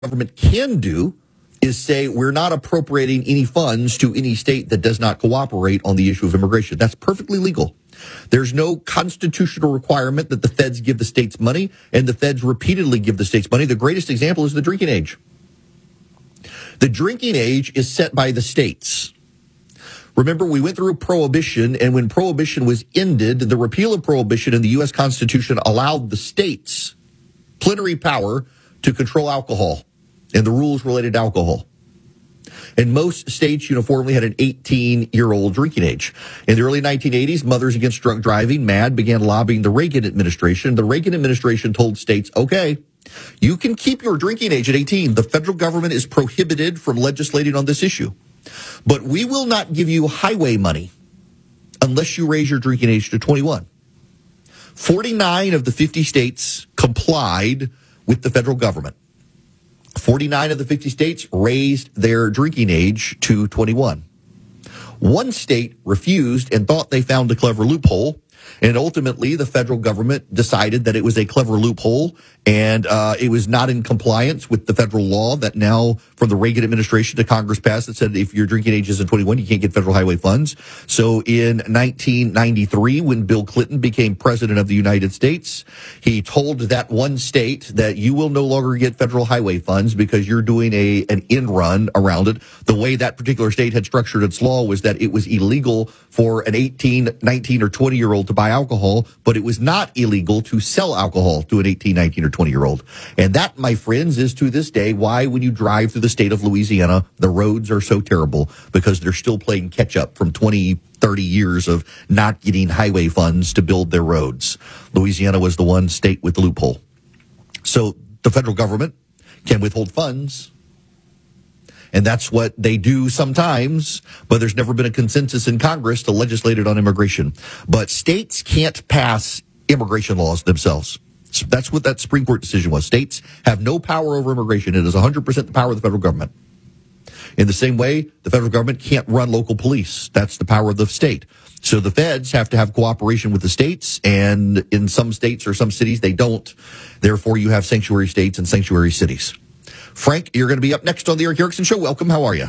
government can do is say we're not appropriating any funds to any state that does not cooperate on the issue of immigration. That's perfectly legal. There's no constitutional requirement that the feds give the states money, and the feds repeatedly give the states money. The greatest example is the drinking age. The drinking age is set by the states. Remember, we went through Prohibition, and when Prohibition was ended, the repeal of Prohibition in the U.S. Constitution allowed the states plenary power to control alcohol and the rules related to alcohol. And most states uniformly had an 18-year-old drinking age. In the early 1980s, Mothers Against Drunk Driving, MADD, began lobbying the Reagan administration. The Reagan administration told states, okay, you can keep your drinking age at 18. The federal government is prohibited from legislating on this issue. But we will not give you highway money unless you raise your drinking age to 21. 49 of the 50 states complied with the federal government. 49 of the 50 states raised their drinking age to 21. One state refused and thought they found a clever loophole. And ultimately, the federal government decided that it was a clever loophole, and it was not in compliance with the federal law that now, from the Reagan administration to Congress passed, that said if your drinking age isn't 21, you can't get federal highway funds. So in 1993, when Bill Clinton became president of the United States, he told that one state that you will no longer get federal highway funds because you're doing an end run around it. The way that particular state had structured its law was that it was illegal for an 18, 19, or 20-year-old to buy alcohol, but it was not illegal to sell alcohol to an 18, 19, or 20-year-old. And that, my friends, is to this day why when you drive through the state of Louisiana, the roads are so terrible, because they're still playing catch up from 20, 30 years of not getting highway funds to build their roads. Louisiana was the one state with the loophole. So the federal government can withhold funds, and that's what they do sometimes, but there's never been a consensus in Congress to legislate it on immigration. But states can't pass immigration laws themselves. So that's what that Supreme Court decision was. States have no power over immigration. It is 100% the power of the federal government. In the same way, the federal government can't run local police. That's the power of the state. So the feds have to have cooperation with the states, and in some states or some cities, they don't. Therefore, you have sanctuary states and sanctuary cities. Frank, you're going to be up next on the Erick Erickson Show. Welcome. How are you?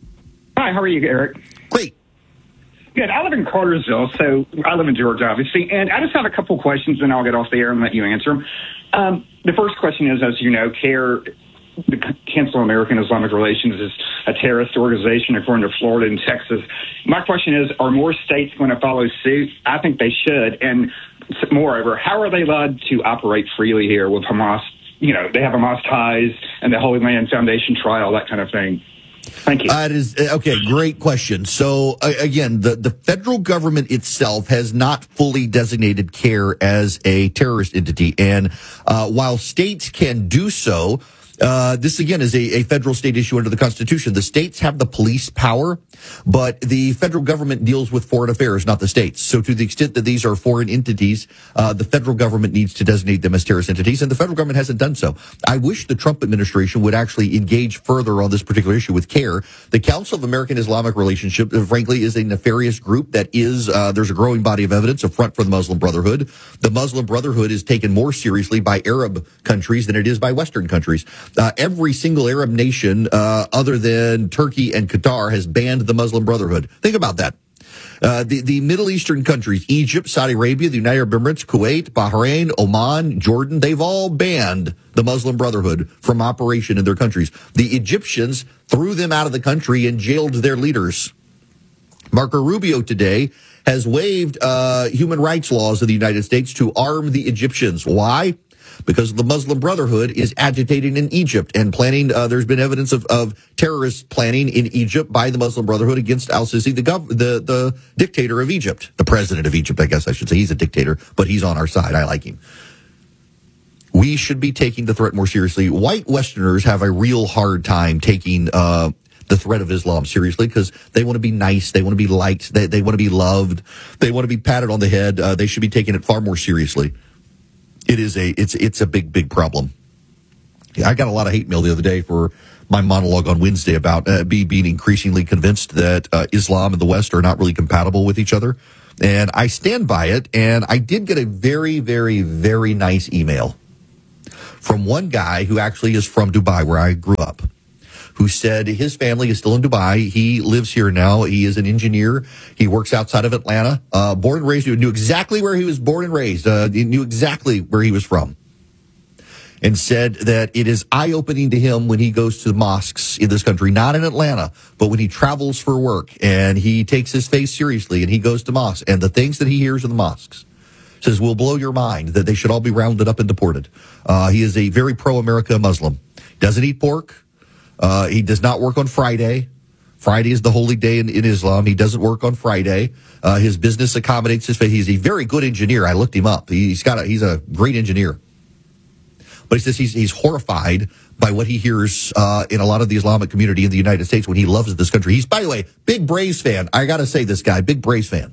Hi, how are you, Eric? Great. Good. I live in Cartersville, so I live in Georgia, obviously, and I just have a couple questions, and I'll get off the air and let you answer them. The first question is, as you know, CAIR, the Council of American Islamic Relations, is a terrorist organization according to Florida and Texas. My question is, are more states going to follow suit? I think they should. And moreover, how are they allowed to operate freely here with Hamas? You know, they have Hamas ties and the Holy Land Foundation trial, that kind of thing. Thank you. That is okay. Great question. So again, the federal government itself has not fully designated CAIR as a terrorist entity, and while states can do so, this again is a federal state issue under the Constitution. The states have the police power, but the federal government deals with foreign affairs, not the states. So to the extent that these are foreign entities, the federal government needs to designate them as terrorist entities, and the federal government hasn't done so. I wish the Trump administration would actually engage further on this particular issue with CAIR. The Council of American Islamic Relationship, frankly, is a nefarious group that is, there's a growing body of evidence, a front for the Muslim Brotherhood. The Muslim Brotherhood is taken more seriously by Arab countries than it is by Western countries. Every single Arab nation, other than Turkey and Qatar, has banned the Muslim Brotherhood. Think about that. The Middle Eastern countries, Egypt, Saudi Arabia, the United Arab Emirates, Kuwait, Bahrain, Oman, Jordan, they've all banned the Muslim Brotherhood from operation in their countries. The Egyptians threw them out of the country and jailed their leaders. Marco Rubio today has waived human rights laws of the United States to arm the Egyptians. Why? Because the Muslim Brotherhood is agitating in Egypt and planning. There's been evidence of terrorist planning in Egypt by the Muslim Brotherhood against al-Sisi, the dictator of Egypt, the president of Egypt, I guess I should say. He's a dictator, but he's on our side. I like him. We should be taking the threat more seriously. White Westerners have a real hard time taking the threat of Islam seriously because they want to be nice. They want to be liked. They want to be loved. They want to be patted on the head. They should be taking it far more seriously. It's a big problem. I got a lot of hate mail the other day for my monologue on Wednesday about being increasingly convinced that Islam and the West are not really compatible with each other. And I stand by it. And I did get a very, very, very nice email from one guy who actually is from Dubai, where I grew up, who said his family is still in Dubai. He lives here now. He is an engineer. He works outside of Atlanta. Born and raised, knew exactly where he was born and raised. He knew exactly where he was from. And said that it is eye-opening to him when he goes to the mosques in this country, not in Atlanta, but when he travels for work and he takes his faith seriously and he goes to mosques, and the things that he hears in the mosques says will blow your mind, that they should all be rounded up and deported. He is a very pro-America Muslim. Doesn't eat pork. He does not work on Friday. Friday is the holy day in Islam. He doesn't work on Friday. His business accommodates his faith. He's a very good engineer. I looked him up. He's a great engineer. But he says he's horrified by what he hears in a lot of the Islamic community in the United States when he loves this country. He's, by the way, big Braves fan. I got to say this guy, big Braves fan.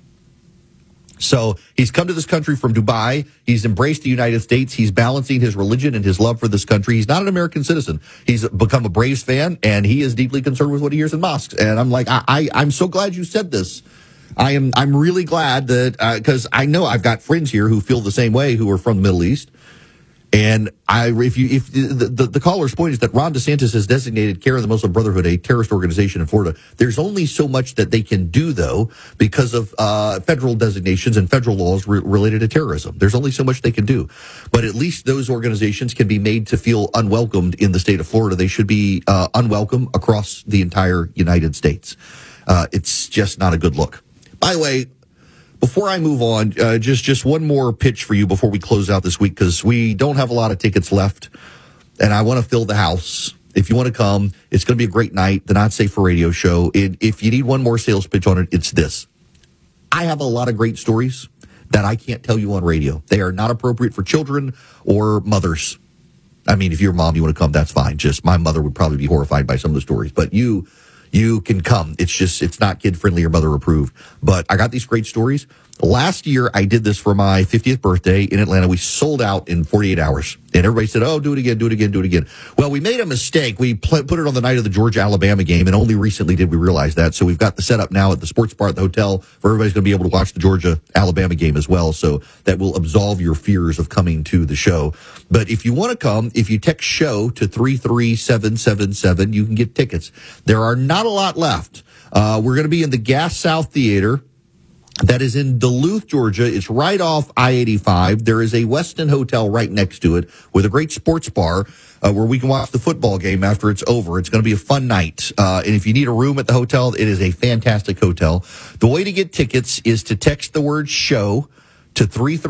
So he's come to this country from Dubai. He's embraced the United States. He's balancing his religion and his love for this country. He's not an American citizen. He's become a Braves fan, and he is deeply concerned with what he hears in mosques. And I'm like, I'm so glad you said this. I'm really glad that, because I know I've got friends here who feel the same way, who are from the Middle East. And if the caller's point is that Ron DeSantis has designated Care of the Muslim Brotherhood a terrorist organization in Florida, there's only so much that they can do, though, because of federal designations and federal laws related to terrorism. There's only so much they can do. But at least those organizations can be made to feel unwelcomed in the state of Florida. They should be unwelcome across the entire United States. It's just not a good look. By the way, before I move on, just one more pitch for you before we close out this week, because we don't have a lot of tickets left, and I want to fill the house. If you want to come, it's going to be a great night, the Not Safe for Radio show. If you need one more sales pitch on it, it's this. I have a lot of great stories that I can't tell you on radio. They are not appropriate for children or mothers. I mean, if you're a mom, you want to come, that's fine. Just my mother would probably be horrified by some of the stories, but you can come. It's not kid-friendly or mother-approved. But I got these great stories. Last year, I did this for my 50th birthday in Atlanta. We sold out in 48 hours. And everybody said, oh, do it again, do it again, do it again. Well, we made a mistake. We put it on the night of the Georgia-Alabama game, and only recently did we realize that. So we've got the setup now at the sports bar at the hotel for everybody's going to be able to watch the Georgia-Alabama game as well. So that will absolve your fears of coming to the show. But if you want to come, if you text SHOW to 33777, you can get tickets. There are not a lot left. We're going to be in the Gas South Theater. That is in Duluth, Georgia. It's right off I-85. There is a Westin Hotel right next to it with a great sports bar where we can watch the football game after it's over. It's going to be a fun night. And if you need a room at the hotel, it is a fantastic hotel. The way to get tickets is to text the word SHOW to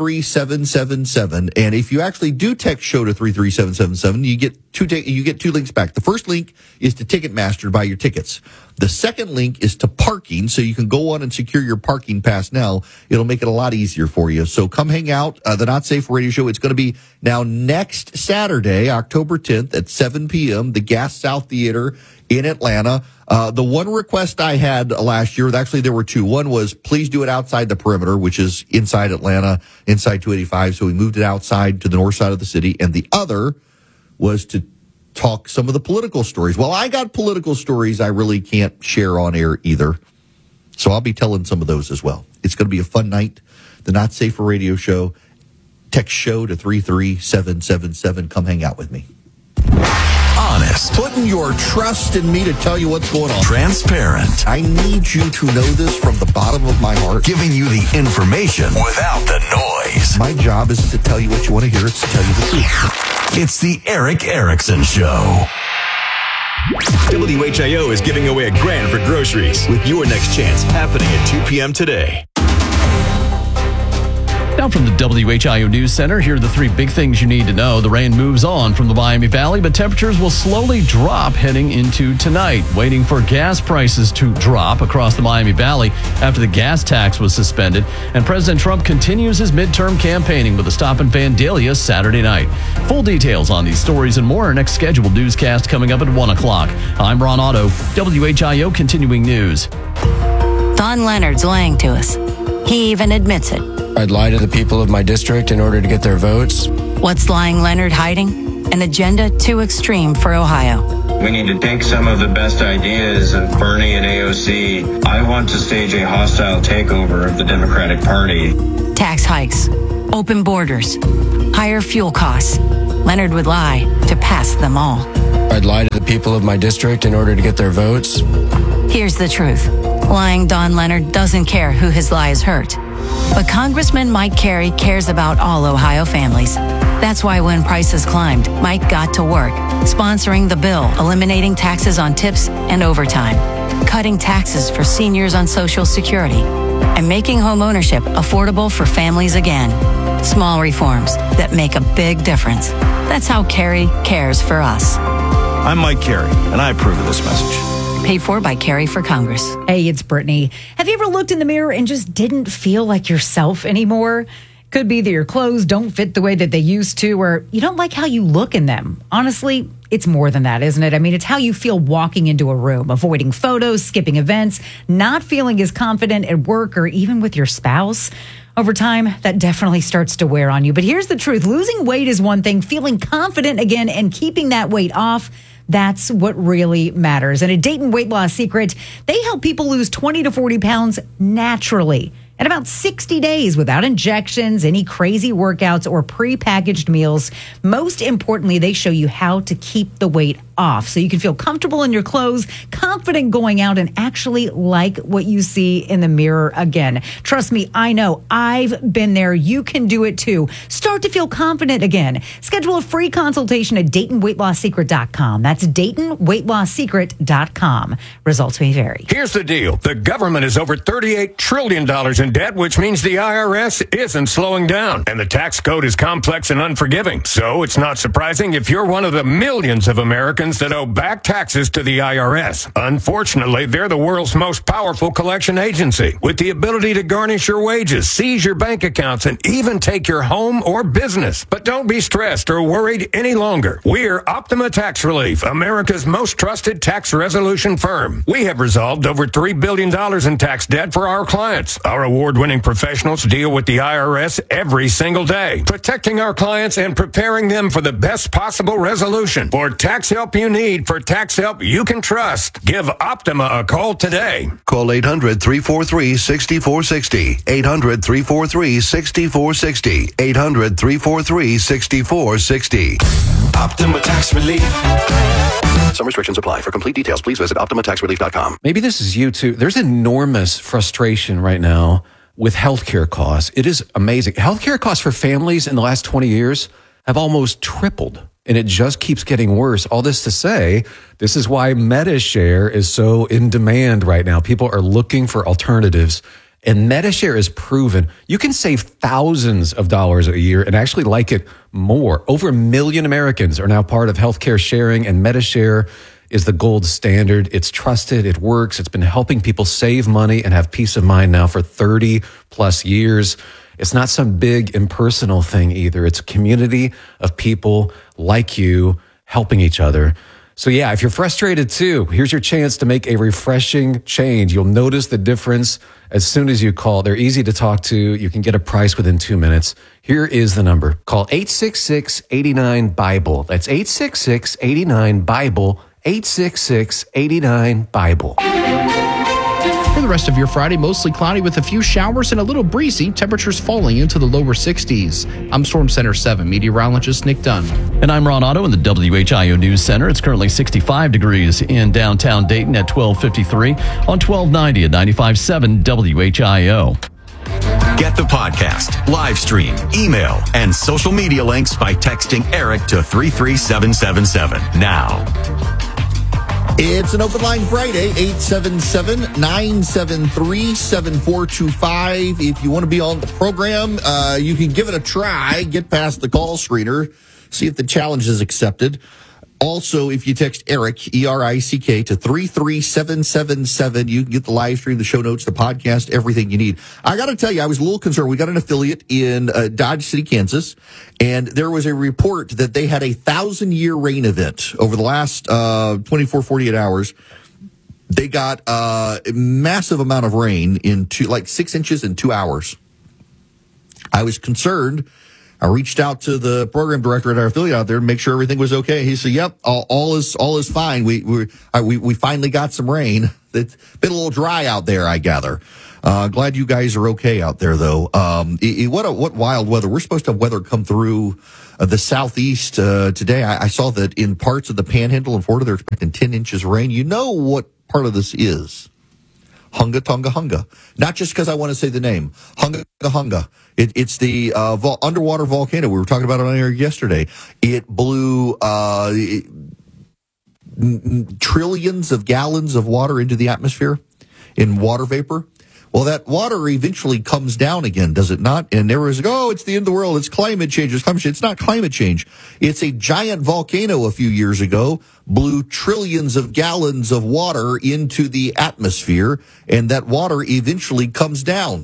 33777. And if you actually do text SHOW to 33777, you get two links back. The first link is to Ticketmaster to buy your tickets. The second link is to parking, so you can go on and secure your parking pass now. It'll make it a lot easier for you. So come hang out. The Not Safe Radio Show. It's going to be now next Saturday, October 10th at 7 p.m., the Gas South Theater in Atlanta. The one request I had last year, actually there were two. One was please do it outside the perimeter, which is inside Atlanta, inside 285. So we moved it outside to the north side of the city. And the other was to talk some of the political stories. Well, I got political stories I really can't share on air either. So I'll be telling some of those as well. It's going to be a fun night. The Not Safe for Radio show. Text SHOW to 33777. Come hang out with me. Honest. Putting your trust in me to tell you what's going on. Transparent. I need you to know this from the bottom of my heart. Giving you the information without the noise. My job isn't to tell you what you want to hear. It's to tell you the truth. It's the Erick Erickson Show. WHIO is giving away $1,000 for groceries with your next chance happening at 2 p.m. today. Now from the WHIO News Center, here are the three big things you need to know. The rain moves on from the Miami Valley, but temperatures will slowly drop heading into tonight. Waiting for gas prices to drop across the Miami Valley after the gas tax was suspended. And President Trump continues his midterm campaigning with a stop in Vandalia Saturday night. Full details on these stories and more. Our next scheduled newscast coming up at 1 o'clock. I'm Ron Otto, WHIO Continuing News. Don Leonard's lying to us. He even admits it. I'd lie to the people of my district in order to get their votes. What's lying Leonard hiding? An agenda too extreme for Ohio. We need to take some of the best ideas of Bernie and AOC. I want to stage a hostile takeover of the Democratic Party. Tax hikes, open borders, higher fuel costs. Leonard would lie to pass them all. I'd lie to the people of my district in order to get their votes. Here's the truth. Lying Don Leonard doesn't care who his lies hurt. But Congressman Mike Carey cares about all Ohio families. That's why when prices climbed, Mike got to work, sponsoring the bill, eliminating taxes on tips and overtime, cutting taxes for seniors on Social Security, and making home ownership affordable for families again. Small reforms that make a big difference. That's how Carey cares for us. I'm Mike Carey, and I approve of this message. Paid for by Carey for Congress. Hey, it's Brittany. Have you ever looked in the mirror and just didn't feel like yourself anymore? Could be that your clothes don't fit the way that they used to, or you don't like how you look in them. Honestly, it's more than that, isn't it? I mean, it's how you feel walking into a room, avoiding photos, skipping events, not feeling as confident at work or even with your spouse. Over time, that definitely starts to wear on you. But here's the truth. Losing weight is one thing. Feeling confident again and keeping that weight off, that's what really matters. And at Dayton Weight Loss Secret, they help people lose 20 to 40 pounds naturally in about 60 days without injections, any crazy workouts, or prepackaged meals. Most importantly, they show you how to keep the weight off so you can feel comfortable in your clothes, confident going out, and actually like what you see in the mirror again. Trust me, I know. I've been there. You can do it too. Start to feel confident again. Schedule a free consultation at DaytonWeightLossSecret.com. That's DaytonWeightLossSecret.com. Results may vary. Here's the deal. The government is over $38 trillion in debt, which means the IRS isn't slowing down. And the tax code is complex and unforgiving. So it's not surprising if you're one of the millions of Americans that owe back taxes to the IRS. Unfortunately, they're the world's most powerful collection agency, with the ability to garnish your wages, seize your bank accounts, and even take your home or business. But don't be stressed or worried any longer. We're Optima Tax Relief, America's most trusted tax resolution firm. We have resolved over $3 billion in tax debt for our clients. Our award-winning professionals deal with the IRS every single day, protecting our clients and preparing them for the best possible resolution. For tax help you need, for tax help you can trust, give Optima a call today. Call 800-343-6460. 800-343-6460. 800-343-6460. Optima Tax Relief. Some restrictions apply. For complete details, please visit OptimaTaxRelief.com. Maybe this is you too. There's enormous frustration right now with healthcare costs. It is amazing. Healthcare costs for families in the last 20 years have almost tripled, and it just keeps getting worse. All this to say, this is why MediShare is so in demand right now. People are looking for alternatives, and MediShare is proven you can save thousands of dollars a year and actually like it more. Over 1 million Americans are now part of healthcare sharing, and MediShare is the gold standard. It's trusted. It works. It's been helping people save money and have peace of mind now for 30 plus years. It's not some big impersonal thing either. It's a community of people like you helping each other. So yeah, if you're frustrated too, here's your chance to make a refreshing change. You'll notice the difference as soon as you call. They're easy to talk to. You can get a price within 2 minutes. Here is the number. Call 866-89-BIBLE. That's 866-89-BIBLE. 866-89-BIBLE. For the rest of your Friday, mostly cloudy with a few showers and a little breezy. Temperatures falling into the lower 60s. I'm Storm Center 7 meteorologist Nick Dunn. And I'm Ron Otto in the WHIO News Center. It's currently 65 degrees in downtown Dayton at 1253 on 1290 at 95.7 WHIO. Get the podcast, live stream, email, and social media links by texting Eric to 33777 now. It's an open line Friday, 877-973-7425. If you want to be on the program, you can give it a try. Get past the call screener. See if the challenge is accepted. Also, if you text Eric, E-R-I-C-K, to 33777, you can get the live stream, the show notes, the podcast, everything you need. I got to tell you, I was a little concerned. We got an affiliate in Dodge City, Kansas, and there was a report that they had a 1,000-year rain event over the last 24, 48 hours. They got a massive amount of rain in 6 inches in 2 hours. I was concerned I reached out to the program director at our affiliate out there to make sure everything was okay. He said, "Yep, all is fine. We finally got some rain. It's been a little dry out there, I gather. Glad you guys are okay out there, though. What wild weather! We're supposed to have weather come through the southeast today. I saw that in parts of the Panhandle in Florida, they're expecting 10 inches of rain. You know what part of this is? Hunga Tonga Hunga. Not just because I want to say the name. Hunga Tonga Hunga. It's the underwater volcano we were talking about on air yesterday. It blew trillions of gallons of water into the atmosphere in water vapor. Well, that water eventually comes down again, does it not? And everyone's like, oh, it's the end of the world. It's climate change. It's not climate change. It's a giant volcano a few years ago blew trillions of gallons of water into the atmosphere, and that water eventually comes down.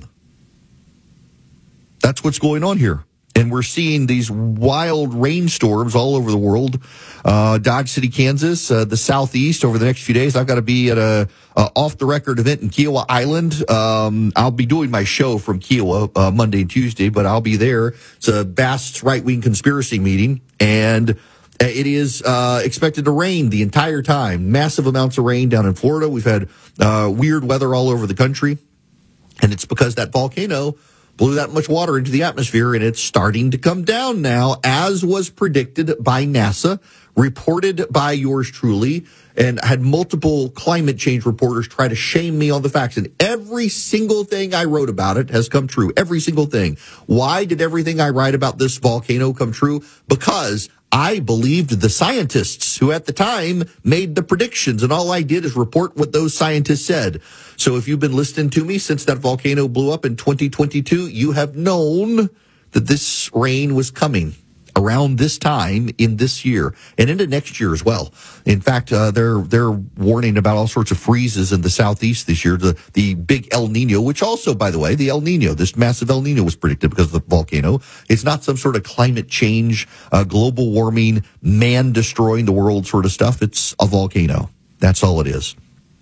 That's what's going on here. And we're seeing these wild rainstorms all over the world. Dodge City, Kansas, the southeast over the next few days. I've got to be at a off-the-record event in Kiowa Island. I'll be doing my show from Kiowa Monday and Tuesday, but I'll be there. It's a vast right-wing conspiracy meeting, and it is expected to rain the entire time. Massive amounts of rain down in Florida. We've had weird weather all over the country, and it's because that volcano blew that much water into the atmosphere, and it's starting to come down now, as was predicted by NASA, reported by yours truly, and had multiple climate change reporters try to shame me on the facts. And every single thing I wrote about it has come true. Every single thing. Why did everything I write about this volcano come true? Because I believed the scientists who at the time made the predictions, and all I did is report what those scientists said. So if you've been listening to me since that volcano blew up in 2022, you have known that this rain was coming around this time in this year and into next year as well. In fact, they're warning about all sorts of freezes in the southeast this year. The big El Nino, which also, by the way, the El Nino, this massive El Nino was predicted because of the volcano. It's not some sort of climate change, global warming, man destroying the world sort of stuff. It's a volcano. That's all it is.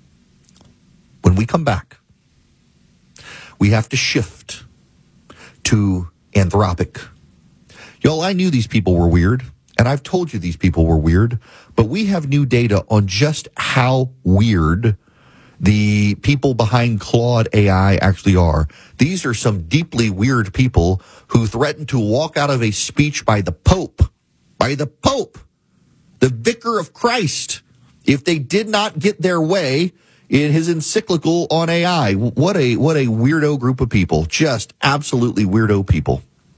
When we come back, we have to shift to Anthropic. Y'all, I knew these people were weird, and I've told you these people were weird, but we have new data on just how weird the people behind Claude AI actually are. These are some deeply weird people who threatened to walk out of a speech by the Pope, the Vicar of Christ, if they did not get their way in his encyclical on AI. What a weirdo group of people. Just absolutely weirdo people.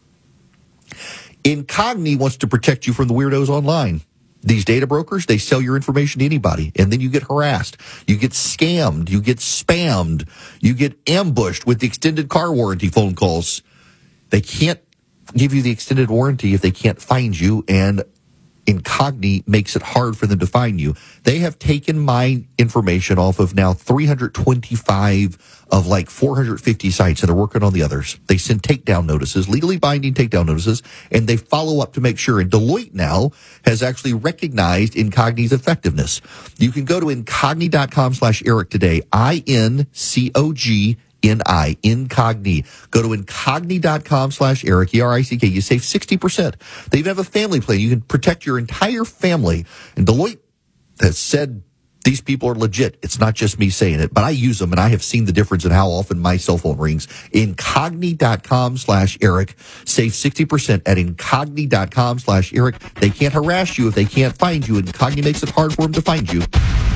Incogni wants to protect you from the weirdos online. These data brokers, they sell your information to anybody, and then you get harassed. You get scammed. You get spammed. You get ambushed with the extended car warranty phone calls. They can't give you the extended warranty if they can't find you, and Incogni makes it hard for them to find you. They have taken my information off of now 325 of like 450 sites, and they're working on the others. They send takedown notices, legally binding takedown notices, and they follow up to make sure. And Deloitte now has actually recognized Incogni's effectiveness. You can go to incogni.com/Eric today, INCOGNI, Incogni. Go to incogni.com/Eric, ERICK. You save 60%. They even have a family plan. You can protect your entire family. And Deloitte has said these people are legit. It's not just me saying it, but I use them, and I have seen the difference in how often my cell phone rings. Incogni.com/Eric. Save 60% at incogni.com/Eric. They can't harass you if they can't find you. Incogni makes it hard for them to find you.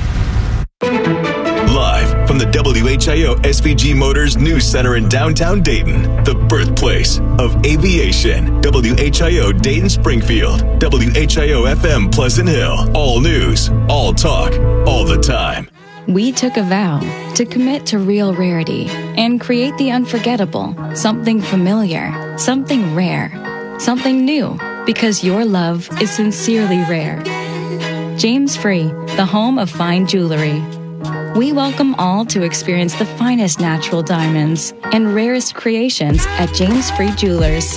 Live from the WHIO SVG Motors News Center in downtown Dayton, the birthplace of aviation. WHIO Dayton Springfield, WHIO FM Pleasant Hill. All news, all talk, all the time. We took a vow to commit to real rarity and create the unforgettable, something familiar, something rare, something new, because your love is sincerely rare. James Free, the home of fine jewelry. We welcome all to experience the finest natural diamonds and rarest creations at James Free Jewelers.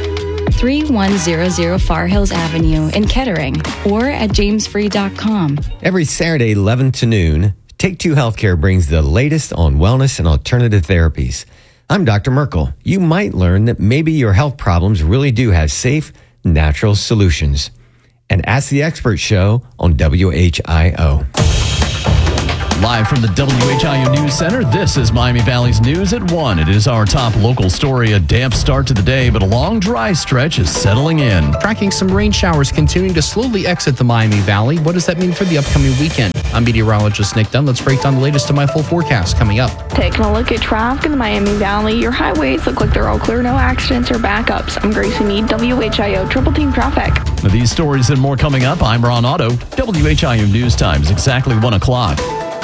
3100 Far Hills Avenue in Kettering, or at jamesfree.com. Every Saturday, 11 to noon, Take Two Healthcare brings the latest on wellness and alternative therapies. I'm Dr. Merkel. You might learn that maybe your health problems really do have safe, natural solutions. And Ask the Expert show on WHIO. Live from the WHIO News Center, this is Miami Valley's News at 1. It is our top local story. A damp start to the day, but a long dry stretch is settling in. Tracking some rain showers continuing to slowly exit the Miami Valley. What does that mean for the upcoming weekend? I'm meteorologist Nick Dunn. Let's break down the latest to my full forecast coming up. Taking a look at traffic in the Miami Valley. Your highways look like they're all clear, no accidents or backups. I'm Gracie Mead, WHIO Triple Team Traffic. Now, these stories and more coming up. I'm Ron Otto. WHIO News Time is exactly 1 o'clock.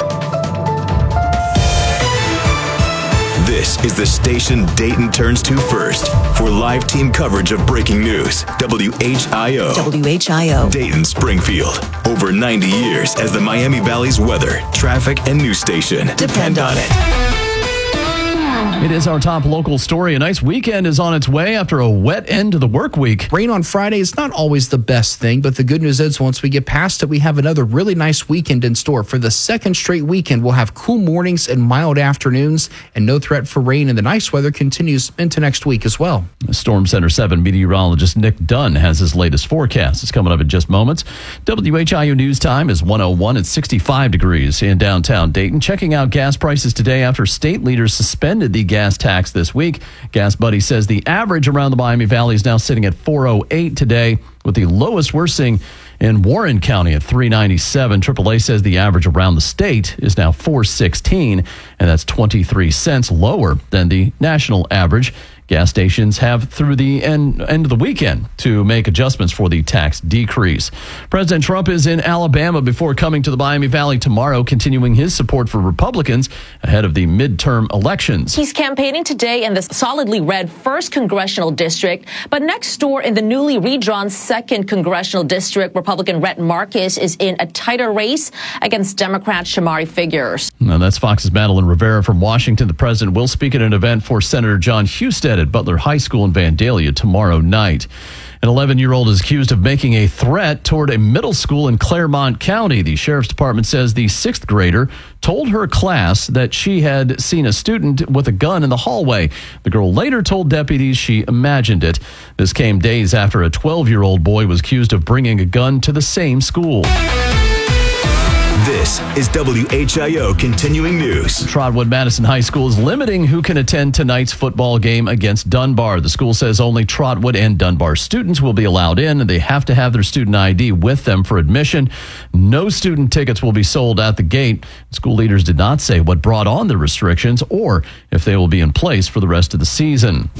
This is the station Dayton turns to first for live team coverage of breaking news. WHIO. WHIO. Dayton, Springfield. Over 90 years as the Miami Valley's weather, traffic, and news station. Depend on it. It is our top local story. A nice weekend is on its way after a wet end to the work week. Rain on Friday is not always the best thing, but the good news is once we get past it, we have another really nice weekend in store. For the second straight weekend, we'll have cool mornings and mild afternoons and no threat for rain, and the nice weather continues into next week as well. Storm Center 7 meteorologist Nick Dunn has his latest forecast. It's coming up in just moments. WHIO News Time is 1:01 at 65 degrees in downtown Dayton. Checking out gas prices today after state leaders suspended the gas tax this week. Gas Buddy says the average around the Miami Valley is now sitting at $4.08 today, with the lowest we're seeing in Warren County at $3.97. AAA says the average around the state is now $4.16, and that's 23 cents lower than the national average. Gas stations have through the end of the weekend to make adjustments for the tax decrease. President Trump is in Alabama before coming to the Miami Valley tomorrow, continuing his support for Republicans ahead of the midterm elections. He's campaigning today in the solidly red 1st Congressional District, but next door in the newly redrawn 2nd Congressional District, Republican Rhett Marcus is in a tighter race against Democrat Shamari Figures. Now that's Fox's Madeline Rivera from Washington. The president will speak at an event for Senator John Husted at Butler High School in Vandalia tomorrow night. An 11-year-old is accused of making a threat toward a middle school in Claremont County. The sheriff's department says the 6th grader told her class that she had seen a student with a gun in the hallway. The girl later told deputies she imagined it. This came days after a 12-year-old boy was accused of bringing a gun to the same school. This is WHIO Continuing News. Trotwood Madison High School is limiting who can attend tonight's football game against Dunbar. The school says only Trotwood and Dunbar students will be allowed in, and they have to have their student ID with them for admission. No student tickets will be sold at the gate. School leaders did not say what brought on the restrictions or if they will be in place for the rest of the season.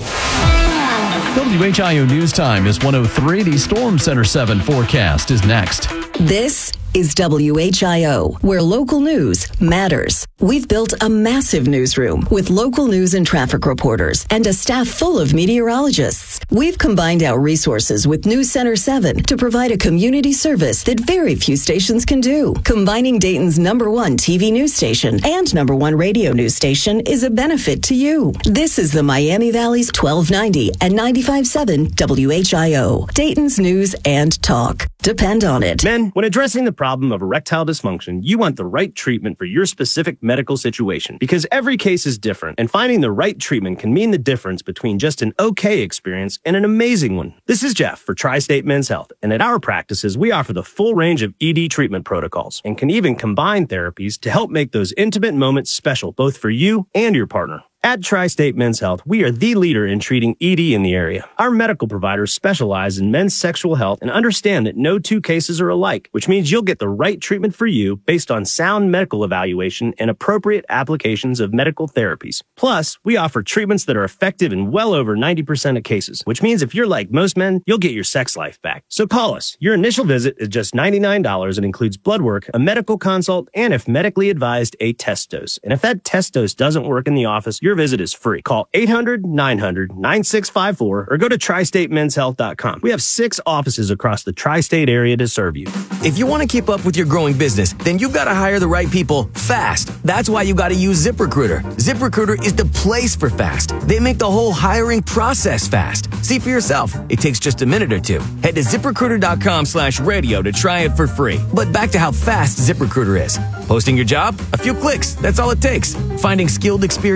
WHIO News Time is 1:03. The Storm Center 7 forecast is next. This is WHIO, where local news matters. We've built a massive newsroom with local news and traffic reporters and a staff full of meteorologists. We've combined our resources with News Center 7 to provide a community service that very few stations can do. Combining Dayton's #1 TV news station and #1 radio news station is a benefit to you. This is the Miami Valley's 1290 and 95.7 WHIO, Dayton's news and talk. Depend on it. Men, when addressing the problem of erectile dysfunction, you want the right treatment for your specific medical situation because every case is different, and finding the right treatment can mean the difference between just an okay experience and an amazing one. This is Jeff for Tri-State Men's Health, and at our practices, we offer the full range of ED treatment protocols and can even combine therapies to help make those intimate moments special both for you and your partner. At Tri-State Men's Health, we are the leader in treating ED in the area. Our medical providers specialize in men's sexual health and understand that no two cases are alike, which means you'll get the right treatment for you based on sound medical evaluation and appropriate applications of medical therapies. Plus, we offer treatments that are effective in well over 90% of cases, which means if you're like most men, you'll get your sex life back. So call us. Your initial visit is just $99 and includes blood work, a medical consult, and if medically advised, a test dose. And if that test dose doesn't work in the office, your visit is free. Call 800-900-9654 or go to tristatemenshealth.com. We have 6 offices across the tri-state area to serve you. If you want to keep up with your growing business, then you've got to hire the right people fast. That's why you got to use ZipRecruiter. ZipRecruiter is the place for fast. They make the whole hiring process fast. See for yourself. It takes just a minute or two. Head to ZipRecruiter.com/radio to try it for free. But back to how fast ZipRecruiter is. Posting your job? A few clicks. That's all it takes. Finding skilled, experienced people?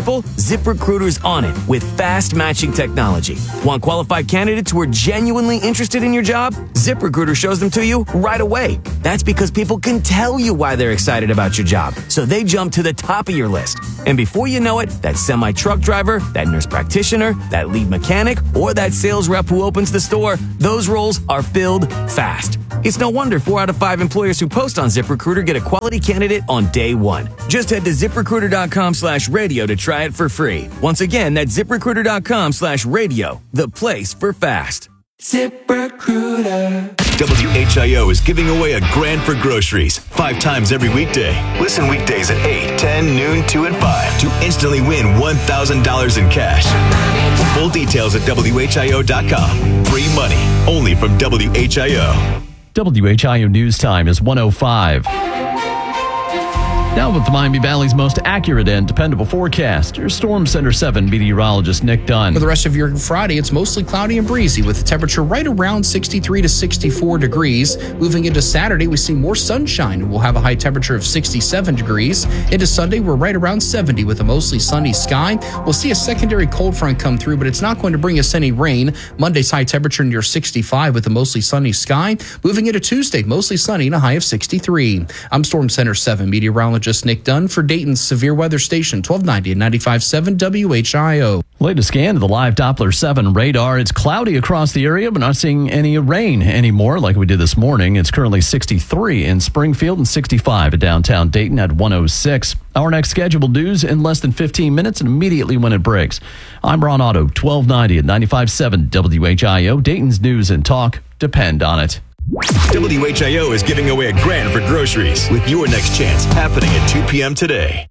people? ZipRecruiter's on it with fast matching technology. Want qualified candidates who are genuinely interested in your job? ZipRecruiter shows them to you right away. That's because people can tell you why they're excited about your job, so they jump to the top of your list. And before you know it, that semi-truck driver, that nurse practitioner, that lead mechanic, or that sales rep who opens the store, those roles are filled fast. It's no wonder 4 out of 5 employers who post on ZipRecruiter get a quality candidate on day one. Just head to ZipRecruiter.com/radio to try it for free. Once again, that's ZipRecruiter.com/radio, the place for fast. ZipRecruiter. WHIO is giving away $1,000 for groceries 5 times every weekday. Listen weekdays at 8, 10, noon, 2, and 5 to instantly win $1,000 in cash. Full details at WHIO.com. Free money only from WHIO. WHIO News Time is 1:05. Now with the Miami Valley's most accurate and dependable forecast, your Storm Center 7 meteorologist Nick Dunn. For the rest of your Friday, it's mostly cloudy and breezy with the temperature right around 63 to 64 degrees. Moving into Saturday, we see more sunshine. We'll have a high temperature of 67 degrees. Into Sunday, we're right around 70 with a mostly sunny sky. We'll see a secondary cold front come through, but it's not going to bring us any rain. Monday's high temperature near 65 with a mostly sunny sky. Moving into Tuesday, mostly sunny and a high of 63. I'm Storm Center 7 meteorologist Nick Dunn for Dayton's Severe Weather Station, 1290 and 95.7 WHIO. Latest scan of the live Doppler 7 radar. It's cloudy across the area, but not seeing any rain anymore like we did this morning. It's currently 63 in Springfield and 65 at downtown Dayton at 106. Our next scheduled news in less than 15 minutes and immediately when it breaks. I'm Ron Otto, 1290 at 95.7 WHIO. Dayton's news and talk depend on it. WHIO is giving away $1,000 for groceries with your next chance happening at 2 p.m. today.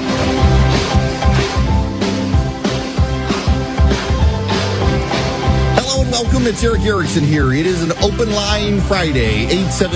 Hello and welcome. It's Eric Erickson here. It is an open line Friday,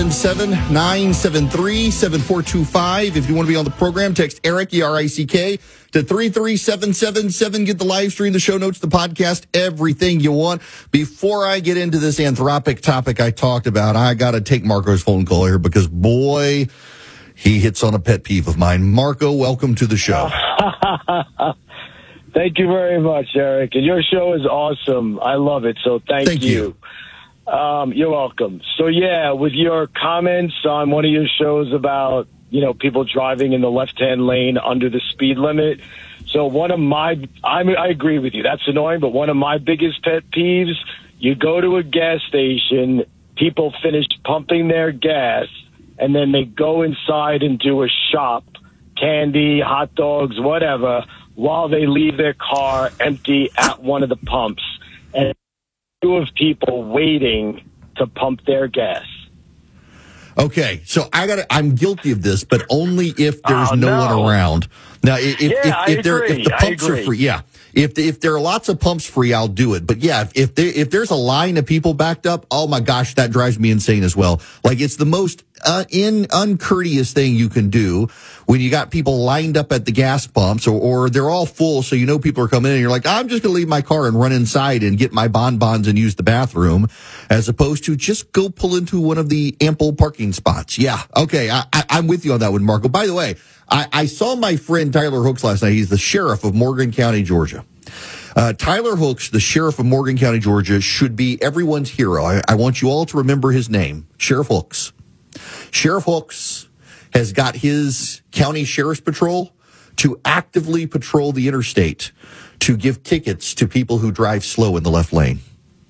877-973-7425. If you want to be on the program, text Eric, E-R-I-C-K, to 33777. Get the live stream, the show notes, the podcast, everything you want. Before I get into this Anthropic topic I talked about, I got to take Marco's phone call here because, boy, he hits on a pet peeve of mine. Marco, welcome to the show. Thank you very much, Eric. And your show is awesome. I love it. So thank you. You're welcome. So, yeah, with your comments on one of your shows about, people driving in the left-hand lane under the speed limit. So I agree with you. That's annoying. But one of my biggest pet peeves, you go to a gas station, people finish pumping their gas, and then they go inside and do a shop, candy, hot dogs, whatever, while they leave their car empty at one of the pumps. And queue of people waiting to pump their gas. Okay, so I'm guilty of this, but only if there's no one around. Now, if the pumps are free, yeah. If there are lots of pumps free, I'll do it. But yeah, if there's a line of people backed up, oh my gosh, that drives me insane as well. Like it's the most uncourteous thing you can do when you got people lined up at the gas pumps or they're all full, so people are coming in and you're like, I'm just going to leave my car and run inside and get my bonbons and use the bathroom, as opposed to just go pull into one of the ample parking spots. Yeah, okay, I'm with you on that one, Marco. By the way, I saw my friend Tyler Hooks last night. He's the sheriff of Morgan County, Georgia. Tyler Hooks, the sheriff of Morgan County, Georgia, should be everyone's hero. I want you all to remember his name, Sheriff Hooks. Sheriff Hooks has got his county sheriff's patrol to actively patrol the interstate to give tickets to people who drive slow in the left lane.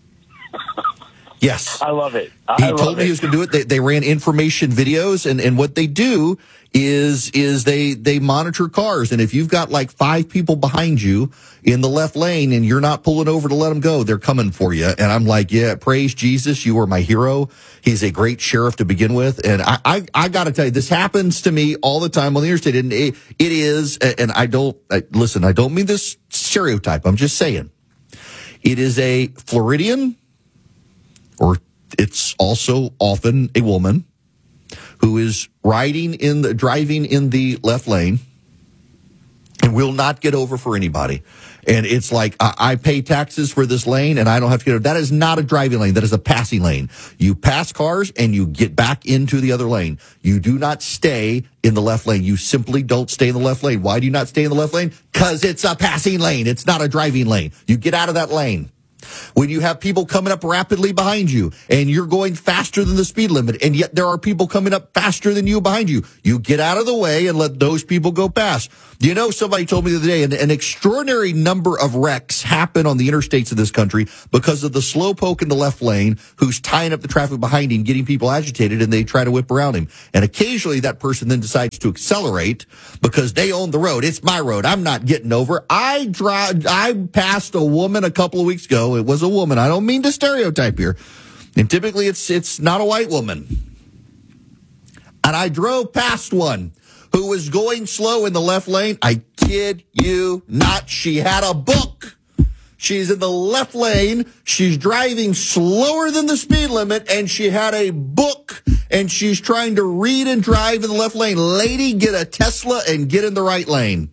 Yes. I love it. He told me he was going to do it. They ran information videos, and what they do is they monitor cars. And if you've got like 5 people behind you in the left lane and you're not pulling over to let them go, they're coming for you. And I'm like, yeah, praise Jesus. You are my hero. He's a great sheriff to begin with. And I got to tell you, this happens to me all the time on the interstate. And it is, and I don't mean this stereotype. I'm just saying it is a Floridian, or it's also often a woman who is driving in the left lane and will not get over for anybody. And it's like, I pay taxes for this lane and I don't have to get. That is not a driving lane. That is a passing lane. You pass cars and you get back into the other lane. You do not stay in the left lane. You simply don't stay in the left lane. Why do you not stay in the left lane? Because it's a passing lane. It's not a driving lane. You get out of that lane. When you have people coming up rapidly behind you and you're going faster than the speed limit, and yet there are people coming up faster than you behind you, you get out of the way and let those people go past. You know, somebody told me the other day, an extraordinary number of wrecks happen on the interstates of this country because of the slowpoke in the left lane who's tying up the traffic behind him, getting people agitated, and they try to whip around him. And occasionally that person then decides to accelerate because they own the road. It's my road. I'm not getting over. I passed a woman a couple of weeks ago. It was a woman. I don't mean to stereotype here. And typically it's not a white woman. And I drove past one who was going slow in the left lane. I kid you not. She had a book. She's in the left lane. She's driving slower than the speed limit, and she had a book, and she's trying to read and drive in the left lane. Lady, get a Tesla and get in the right lane.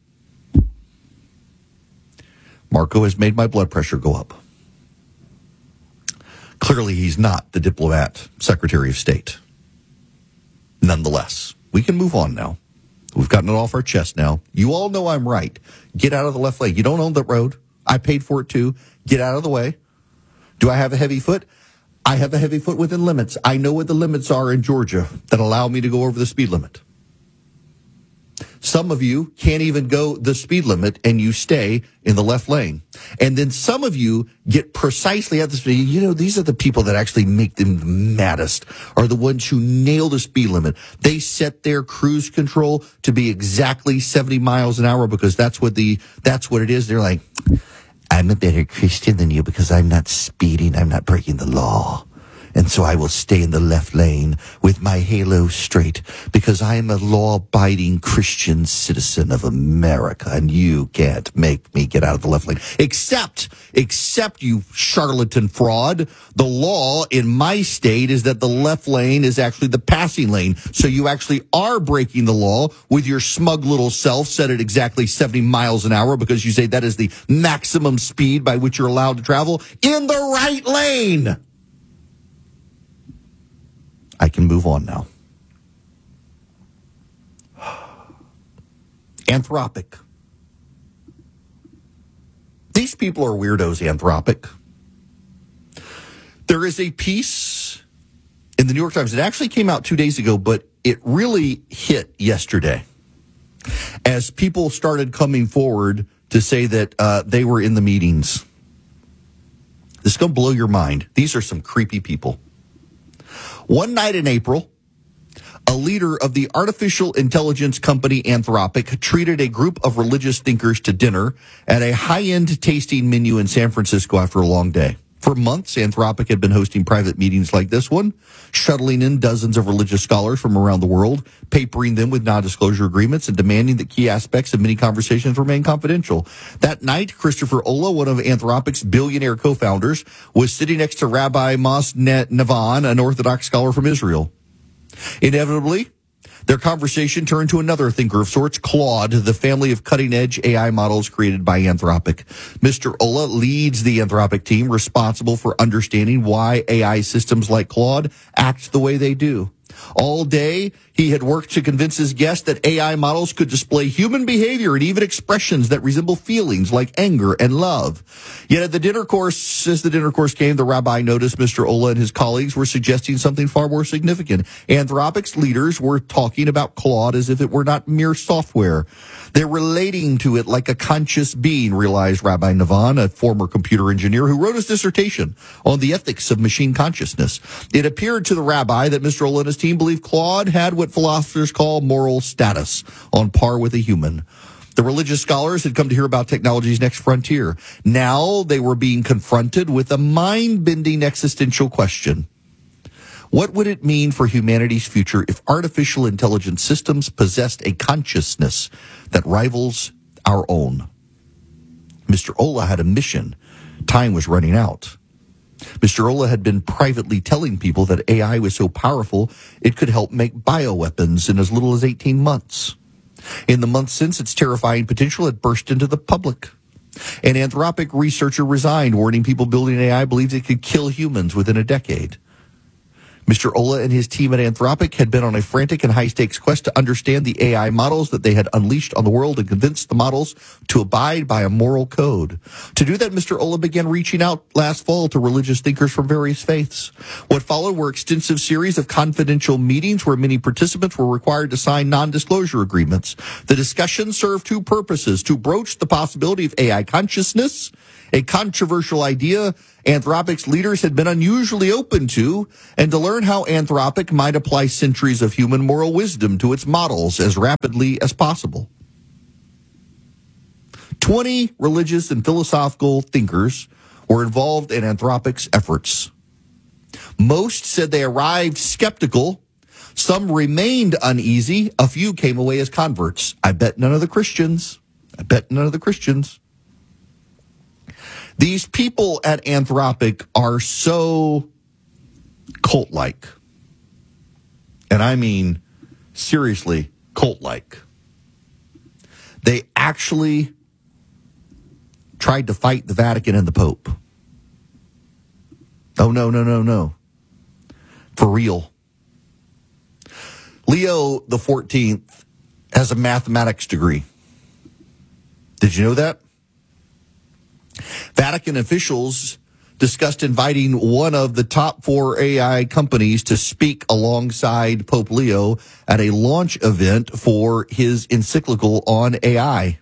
Marco has made my blood pressure go up. Clearly, he's not the diplomat, Secretary of State. Nonetheless, we can move on now. We've gotten it off our chest now. You all know I'm right. Get out of the left lane. You don't own that road. I paid for it too. Get out of the way. Do I have a heavy foot? I have a heavy foot within limits. I know what the limits are in Georgia that allow me to go over the speed limit. Some of you can't even go the speed limit and you stay in the left lane. And then some of you get precisely at the speed. You know, these are the people that actually make them the maddest, are the ones who nail the speed limit. They set their cruise control to be exactly 70 miles an hour because that's what it is. They're like, I'm a better Christian than you because I'm not speeding. I'm not breaking the law. And so I will stay in the left lane with my halo straight because I am a law-abiding Christian citizen of America, and you can't make me get out of the left lane. Except you charlatan fraud. The law in my state is that the left lane is actually the passing lane. So you actually are breaking the law with your smug little self set at exactly 70 miles an hour because you say that is the maximum speed by which you're allowed to travel in the right lane. I can move on now. Anthropic. These people are weirdos, Anthropic. There is a piece in the New York Times. It actually came out 2 days ago, but it really hit yesterday as people started coming forward to say that they were in the meetings. This is going to blow your mind. These are some creepy people. One night in April, a leader of the artificial intelligence company Anthropic treated a group of religious thinkers to dinner at a high-end tasting menu in San Francisco after a long day. For months, Anthropic had been hosting private meetings like this one, shuttling in dozens of religious scholars from around the world, papering them with non-disclosure agreements, and demanding that key aspects of many conversations remain confidential. That night, Christopher Olah, one of Anthropic's billionaire co-founders, was sitting next to Rabbi Mos Navan, an Orthodox scholar from Israel. Inevitably, their conversation turned to another thinker of sorts, Claude, the family of cutting-edge AI models created by Anthropic. Mr. Olah leads the Anthropic team responsible for understanding why AI systems like Claude act the way they do. All day, he had worked to convince his guests that AI models could display human behavior and even expressions that resemble feelings like anger and love. Yet at the dinner course, as the dinner course came, the rabbi noticed Mr. Olah and his colleagues were suggesting something far more significant. Anthropic's leaders were talking about Claude as if it were not mere software. They're relating to it like a conscious being, realized Rabbi Navan, a former computer engineer who wrote his dissertation on the ethics of machine consciousness. It appeared to the rabbi that Mr. Olah and his team believed Claude had what philosophers call moral status, on par with a human. The religious scholars had come to hear about technology's next frontier. Now they were being confronted with a mind-bending existential question. What would it mean for humanity's future if artificial intelligence systems possessed a consciousness that rivals our own? Mr. Olah had a mission. Time was running out. Mr. Olah had been privately telling people that AI was so powerful it could help make bioweapons in as little as 18 months. In the months since, its terrifying potential had burst into the public. An Anthropic researcher resigned, warning people building AI believes it could kill humans within a decade. Mr. Ola and his team at Anthropic had been on a frantic and high-stakes quest to understand the AI models that they had unleashed on the world and convince the models to abide by a moral code. To do that, Mr. Ola began reaching out last fall to religious thinkers from various faiths. What followed were extensive series of confidential meetings where many participants were required to sign non-disclosure agreements. The discussion served two purposes: to broach the possibility of AI consciousness, a controversial idea Anthropic's leaders had been unusually open to, and to learn how Anthropic might apply centuries of human moral wisdom to its models as rapidly as possible. 20 religious and philosophical thinkers were involved in Anthropic's efforts. Most said they arrived skeptical. Some remained uneasy. A few came away as converts. I bet none of the Christians. These people at Anthropic are so cult-like. And I mean, seriously, cult-like. They actually tried to fight the Vatican and the Pope. Oh, no. For real. Leo the 14th has a mathematics degree. Did you know that? Vatican officials discussed inviting one of the top 4 AI companies to speak alongside Pope Leo at a launch event for his encyclical on AI.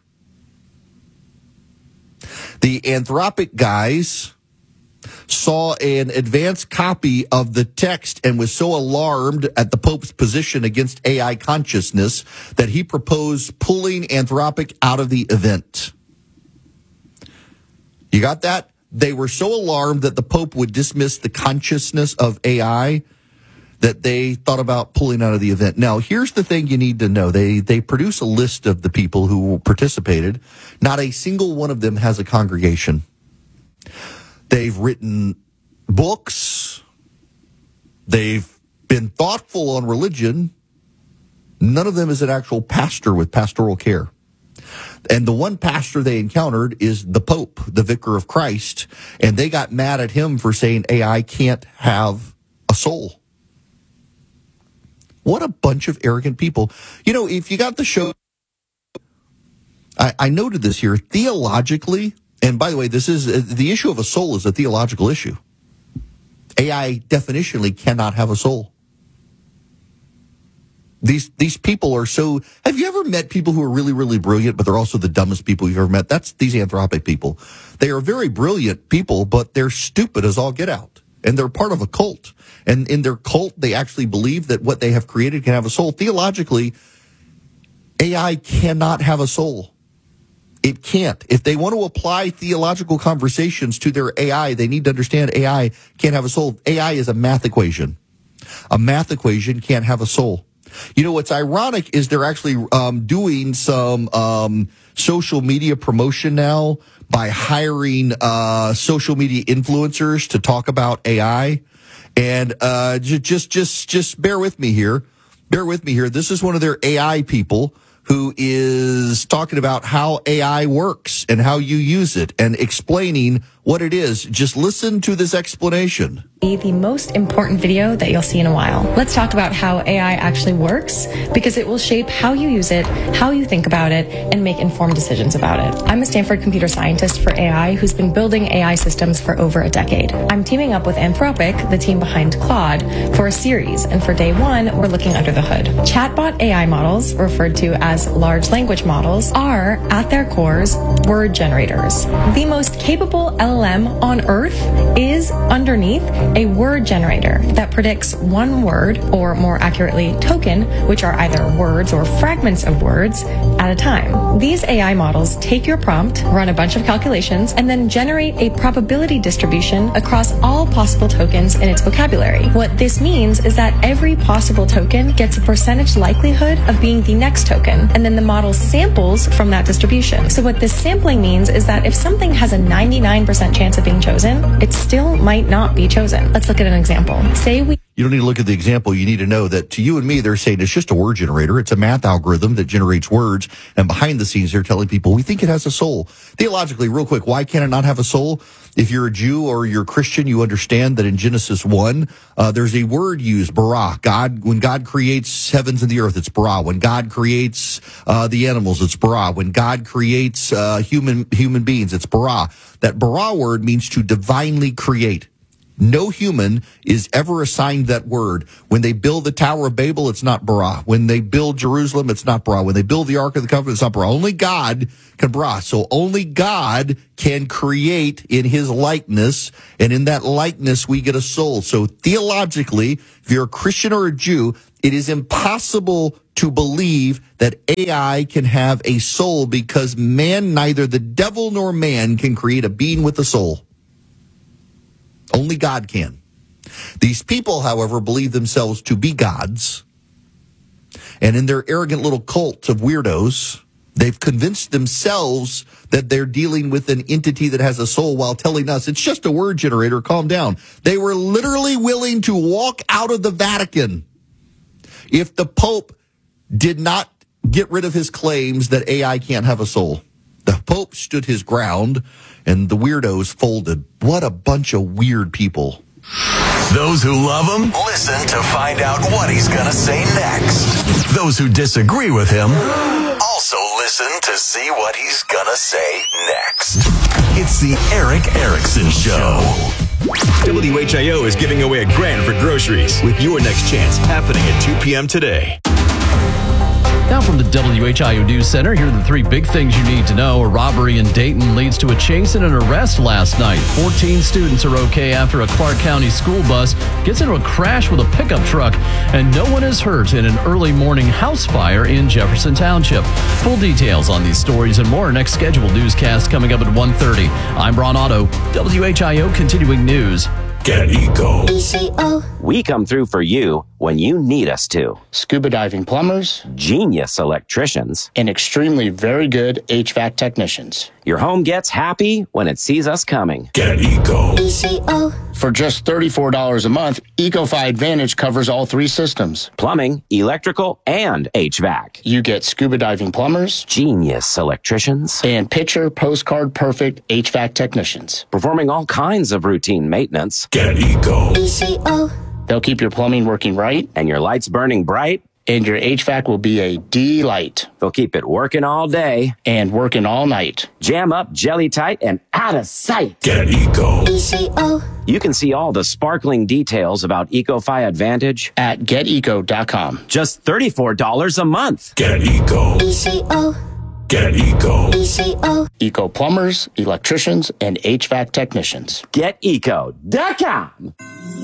The Anthropic guys saw an advanced copy of the text and was so alarmed at the Pope's position against AI consciousness that he proposed pulling Anthropic out of the event. You got that? They were so alarmed that the Pope would dismiss the consciousness of AI that they thought about pulling out of the event. Now, here's the thing you need to know. They produce a list of the people who participated. Not a single one of them has a congregation. They've written books. They've been thoughtful on religion. None of them is an actual pastor with pastoral care. And the one pastor they encountered is the Pope, the Vicar of Christ, and they got mad at him for saying AI can't have a soul. What a bunch of arrogant people. You know, if you got the show, I noted this here, theologically, and by the way, this is the issue of a soul is a theological issue. AI definitionally cannot have a soul. These people are so... Have you ever met people who are really, really brilliant, but they're also the dumbest people you've ever met? That's these Anthropic people. They are very brilliant people, but they're stupid as all get out. And they're part of a cult. And in their cult, they actually believe that what they have created can have a soul. Theologically, AI cannot have a soul. It can't. If they want to apply theological conversations to their AI, they need to understand AI can't have a soul. AI is a math equation. A math equation can't have a soul. You know, what's ironic is they're actually doing some social media promotion now by hiring social media influencers to talk about AI. And just bear with me here. This is one of their AI people who is talking about how AI works and how you use it and explaining what it is. Just listen to this explanation. The most important video that you'll see in a while. Let's talk about how AI actually works, because it will shape how you use it, how you think about it, and make informed decisions about it. I'm a Stanford computer scientist for AI who's been building AI systems for over a decade. I'm teaming up with Anthropic, the team behind Claude, for a series, and for day one, we're looking under the hood. Chatbot AI models, referred to as large language models, are, at their cores, word generators. The most capable LLM on Earth is, underneath, a word generator that predicts one word, or more accurately, token, which are either words or fragments of words, at a time. These AI models take your prompt, run a bunch of calculations, and then generate a probability distribution across all possible tokens in its vocabulary. What this means is that every possible token gets a percentage likelihood of being the next token, and then the model samples from that distribution. So what this sampling means is that if something has a 99% chance of being chosen, it still might not be chosen. Let's look at an example. Say we... You don't need to look at the example. You need to know that to you and me, they're saying it's just a word generator. It's a math algorithm that generates words. And behind the scenes, they're telling people, we think it has a soul. Theologically, real quick, why can it not have a soul? If you're a Jew or you're a Christian, you understand that in Genesis 1, there's a word used, bara. When God creates heavens and the earth, it's bara. When God creates the animals, it's bara. When God creates human beings, it's bara. That bara word means to divinely create. No human is ever assigned that word. When they build the Tower of Babel, it's not bara. When they build Jerusalem, it's not bara. When they build the Ark of the Covenant, it's not bara. Only God can bara. So only God can create in his likeness, and in that likeness we get a soul. So theologically, if you're a Christian or a Jew, it is impossible to believe that AI can have a soul because man, neither the devil nor man, can create a being with a soul. Only God can. These people, however, believe themselves to be gods. And in their arrogant little cult of weirdos, they've convinced themselves that they're dealing with an entity that has a soul while telling us it's just a word generator, calm down. They were literally willing to walk out of the Vatican if the Pope did not get rid of his claims that AI can't have a soul. The Pope stood his ground, and the weirdos folded. What a bunch of weird people. Those who love him, listen to find out what he's going to say next. Those who disagree with him, also listen to see what he's going to say next. It's the Eric Erickson Show. WHIO is giving away $1,000 for groceries with your next chance happening at 2 p.m. today. Now from the WHIO News Center, here are the 3 big things you need to know. A robbery in Dayton leads to a chase and an arrest last night. 14 students are okay after a Clark County school bus gets into a crash with a pickup truck, and no one is hurt in an early morning house fire in Jefferson Township. Full details on these stories and more next scheduled newscast coming up at 1:30. I'm Ron Otto, WHIO Continuing News. Get Eco. ECO. We come through for you when you need us to. Scuba diving plumbers, genius electricians, and extremely very good HVAC technicians. Your home gets happy when it sees us coming. Get Eco. ECO. For just $34 a month, EcoFi Advantage covers all 3 systems. Plumbing, electrical, and HVAC. You get scuba diving plumbers, genius electricians, and picture postcard perfect HVAC technicians. Performing all kinds of routine maintenance. Get Eco. ECO. They'll keep your plumbing working right. And your lights burning bright. And your HVAC will be a delight. They'll keep it working all day. And working all night. Jam up, jelly tight, and out of sight. Get Eco. ECO. You can see all the sparkling details about EcoFi Advantage at GetEco.com. Just $34 a month. Get Eco. ECO. Get Eco. ECO. Eco plumbers, electricians, and HVAC technicians. GetEco.com.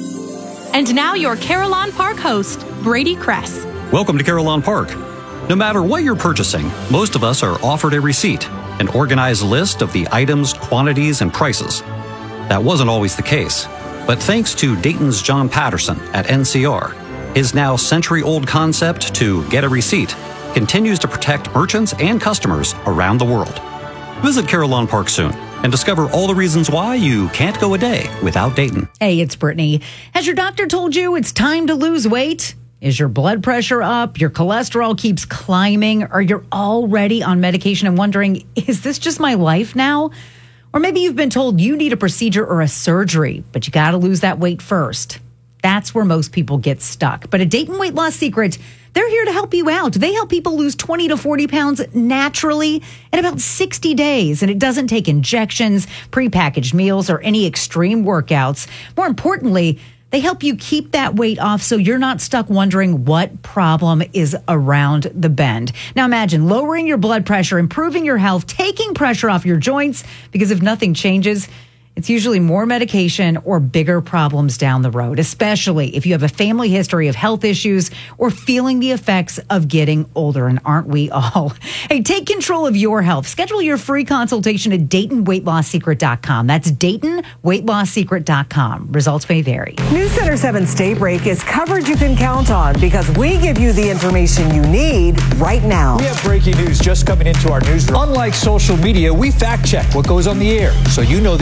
And now your Carillon Park host, Brady Kress. Welcome to Carillon Park. No matter what you're purchasing, most of us are offered a receipt, an organized list of the items, quantities, and prices. That wasn't always the case, but thanks to Dayton's John Patterson at NCR, his now century-old concept to get a receipt continues to protect merchants and customers around the world. Visit Carillon Park soon and discover all the reasons why you can't go a day without Dayton. Hey, it's Brittany. Has your doctor told you it's time to lose weight? Is your blood pressure up? Your cholesterol keeps climbing? Or you're already on medication and wondering, is this just my life now? Or maybe you've been told you need a procedure or a surgery, but you got to lose that weight first. That's where most people get stuck. But at Dayton Weight Loss Secret, they're here to help you out. They help people lose 20 to 40 pounds naturally in about 60 days. And it doesn't take injections, prepackaged meals, or any extreme workouts. More importantly, they help you keep that weight off so you're not stuck wondering what problem is around the bend. Now imagine lowering your blood pressure, improving your health, taking pressure off your joints, because if nothing changes, it's usually more medication or bigger problems down the road, especially if you have a family history of health issues or feeling the effects of getting older. And aren't we all? Hey, take control of your health. Schedule your free consultation at DaytonWeightLossSecret.com. That's DaytonWeightLossSecret.com. Results may vary. News Center 7's Daybreak is coverage you can count on because we give you the information you need right now. We have breaking news just coming into our newsroom. Unlike social media, we fact check what goes on the air so you know the information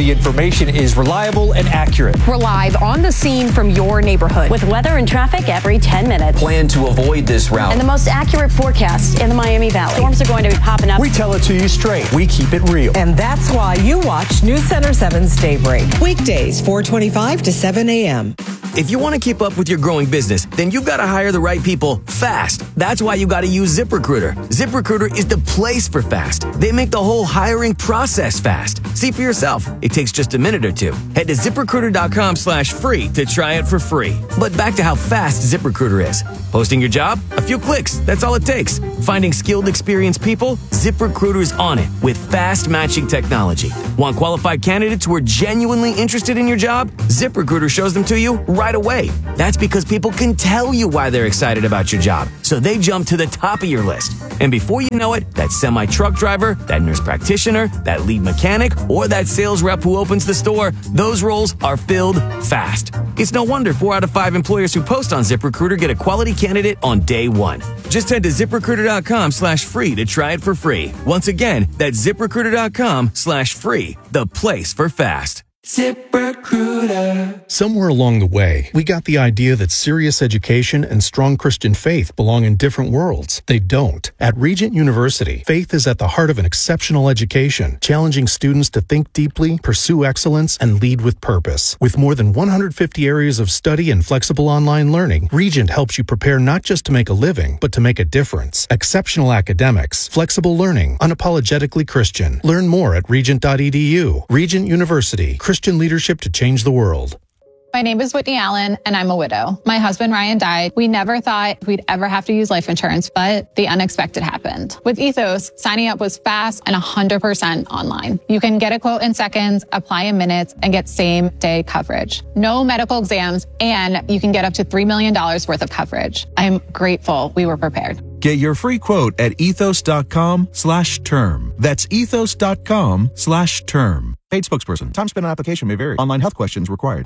information is reliable and accurate. We're live on the scene from your neighborhood with weather and traffic every 10 minutes. Plan to avoid this route. And the most accurate forecast in the Miami Valley. Storms are going to be popping up. We tell it to you straight. We keep it real. And that's why you watch News Center 7's Daybreak. Weekdays, 4:25 to 7 a.m. If you want to keep up with your growing business, then you've got to hire the right people fast. That's why you got to use ZipRecruiter. ZipRecruiter is the place for fast. They make the whole hiring process fast. See for yourself. It takes just a minute or two. Head to ZipRecruiter.com/free to try it for free. But back to how fast ZipRecruiter is. Posting your job? A few clicks. That's all it takes. Finding skilled, experienced people? ZipRecruiter's on it with fast matching technology. Want qualified candidates who are genuinely interested in your job? ZipRecruiter shows them to you right away. That's because people can tell you why they're excited about your job, so they jump to the top of your list. And before you know it, that semi-truck driver, that nurse practitioner, that lead mechanic, or that sales rep who opens the store, those roles are filled fast. It's no wonder 4 out of 5 employers who post on ZipRecruiter get a quality candidate on day one. Just head to ZipRecruiter.com/free to try it for free. Once again, that's ZipRecruiter.com/free, the place for fast. ZipRecruiter. Somewhere along the way, we got the idea that serious education and strong Christian faith belong in different worlds. They don't. At Regent University, faith is at the heart of an exceptional education, challenging students to think deeply, pursue excellence, and lead with purpose. With more than 150 areas of study and flexible online learning, Regent helps you prepare not just to make a living, but to make a difference. Exceptional academics, flexible learning, unapologetically Christian. Learn more at regent.edu. Regent University, Christian leadership to change the world. My name is Whitney Allen, and I'm a widow. My husband, Ryan, died. We never thought we'd ever have to use life insurance, but the unexpected happened. With Ethos, signing up was fast and 100% online. You can get a quote in seconds, apply in minutes, and get same-day coverage. No medical exams, and you can get up to $3 million worth of coverage. I'm grateful we were prepared. Get your free quote at ethos.com/term. That's ethos.com/term. Paid spokesperson. Time spent on application may vary. Online health questions required.